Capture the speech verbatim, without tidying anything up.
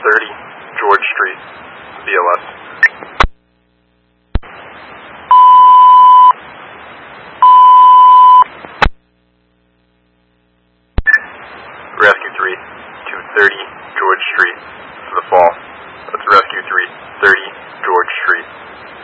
thirty George Street, B L S. Rescue three, two thirty George Street, for the fall. That's Rescue three, thirty George Street.